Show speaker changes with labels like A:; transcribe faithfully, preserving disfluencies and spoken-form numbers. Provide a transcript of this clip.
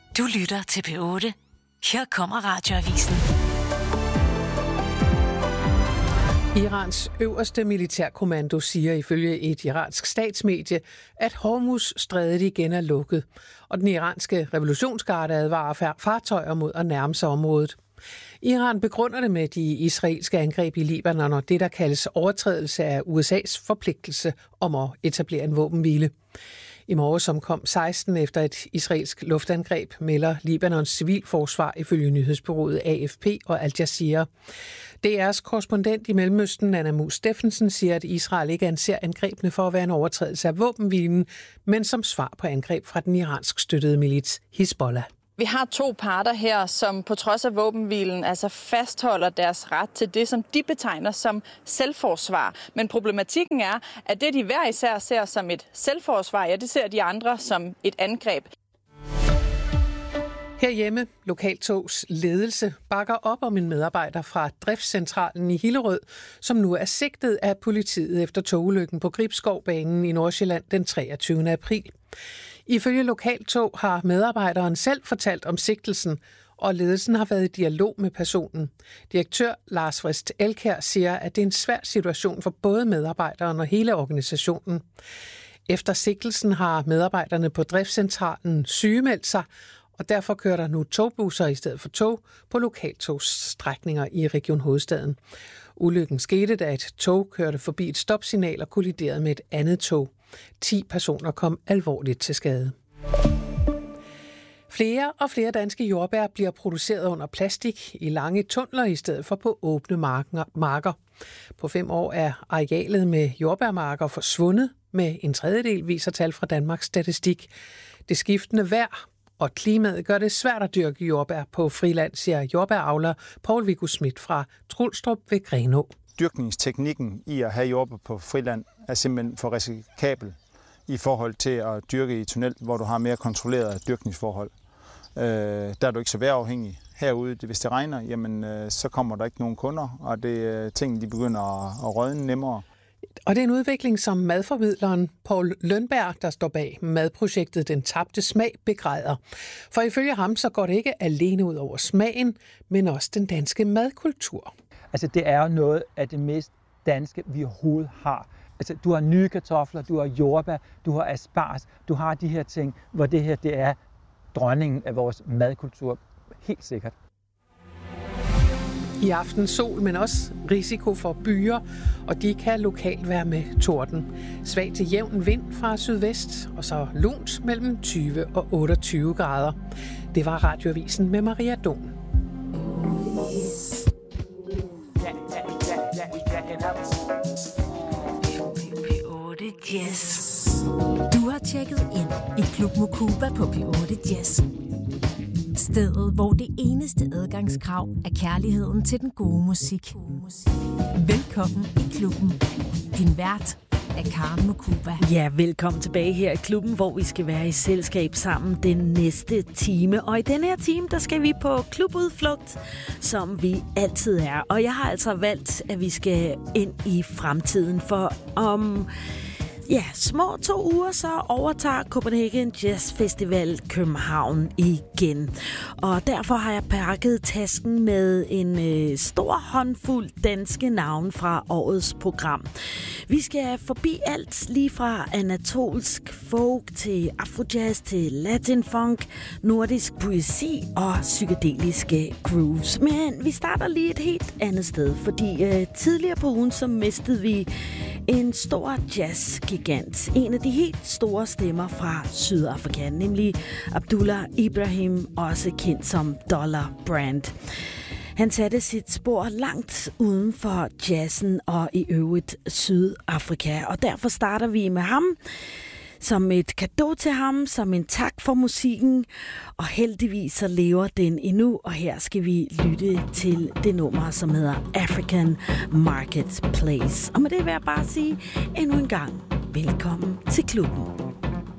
A: Du lytter til P otte. Her kommer Radioavisen.
B: Irans øverste militærkommando siger ifølge et iransk statsmedie, at Hormuz-strædet igen er lukket, og den iranske revolutionsgarde advarer fartøjer mod at nærme sig området. Iran begrunder det med de israelske angreb i Libanon og det, der kaldes overtrædelse af U S A's forpligtelse om at etablere en våbenhvile. I morges omkom seksten efter et israelsk luftangreb, melder Libanons civilforsvar ifølge nyhedsbureauet A F P og Al Jazeera. D R's korrespondent i Mellemøsten, Anna Mus Steffensen, siger, at Israel ikke anser angrebene for at være en overtrædelse af våbenhvilen, men som svar på angreb fra den iransk støttede milits Hizbollah.
C: Vi har to parter her, som på trods af våbenhvilen altså fastholder deres ret til det, som de betegner som selvforsvar. Men problematikken er, at det de hver især ser som et selvforsvar, ja, det ser de andre som et angreb.
B: Herhjemme, Lokaltogs ledelse bakker op om en medarbejder fra driftscentralen i Hillerød, som nu er sigtet af politiet efter togulykken på Gribskovbanen i Nordsjælland den treogtyvende april. Ifølge Lokaltog har medarbejderen selv fortalt om sigtelsen, og ledelsen har været i dialog med personen. Direktør Lars Vrist Elkjær siger, at det er en svær situation for både medarbejderen og hele organisationen. Efter sigtelsen har medarbejderne på driftscentralen sygemeldt sig, og derfor kører der nu togbusser i stedet for tog på Lokaltogsstrækninger i Region Hovedstaden. Ulykken skete, da et tog kørte forbi et stopsignal og kolliderede med et andet tog. ti personer kom alvorligt til skade. Flere og flere danske jordbær bliver produceret under plastik i lange tunneler i stedet for på åbne marker. På fem år er arealet med jordbærmarker forsvundet med en tredjedel, viser tal fra Danmarks Statistik. Det skiftende vejr og klimaet gør det svært at dyrke jordbær på friland, siger jordbæravler Poul Viggo Schmidt fra Trulstrup ved Grenå.
D: Dyrkningsteknikken i at have jordbær på friland er simpelthen for risikabel i forhold til at dyrke i tunnel, hvor du har mere kontrolleret dyrkningsforhold. Øh, der er du ikke så vejrafhængig. Herude, hvis det regner, jamen, øh, så kommer der ikke nogen kunder, og det ting de begynder at, at rådne nemmere.
B: Og det er en udvikling, som madformidleren Poul Lønberg, der står bag madprojektet Den Tabte Smag, begræder. For ifølge ham, så går det ikke alene ud over smagen, men også den danske madkultur.
E: Altså, det er jo noget af det mest danske, vi overhovedet har. Altså, du har nye kartofler, du har jordbær, du har asparges, du har de her ting, hvor det her, det er dronningen af vores madkultur. Helt sikkert.
B: I aften sol, men også risiko for byer, og de kan lokalt være med torden. Svag til jævn vind fra sydvest, og så lunt mellem tyve og otteogtyve grader. Det var Radioavisen med Maria Don.
A: Yes. Du har tjekket ind i Klub Mokuba på P otte Jazz. Stedet, hvor det eneste adgangskrav er kærligheden til den gode musik. Velkommen i klubben. Din vært er Karen Mokuba.
F: Ja, velkommen tilbage her i klubben, hvor vi skal være i selskab sammen den næste time. Og i den her time, der skal vi på klubudflugt, som vi altid er. Og jeg har altså valgt, at vi skal ind i fremtiden, for om... Ja, små to uger, så overtager Copenhagen Jazz Festival København igen. Og derfor har jeg pakket tasken med en øh, stor håndfuld danske navne fra årets program. Vi skal forbi alt, lige fra anatolsk folk til afrojazz til latin funk, nordisk poesi og psykedeliske grooves. Men vi starter lige et helt andet sted, fordi øh, tidligere på ugen så mistede vi en stor jazzgigant. En af de helt store stemmer fra Sydafrika, nemlig Abdullah Ibrahim, også kendt som Dollar Brand. Han satte sit spor langt uden for jazzen og i øvrigt Sydafrika, og derfor starter vi med ham som et cadeau til ham, som en tak for musikken, og heldigvis så lever den endnu, og her skal vi lytte til det nummer, som hedder African Marketplace. Og med det vil jeg bare sige endnu en gang, velkommen til klubben.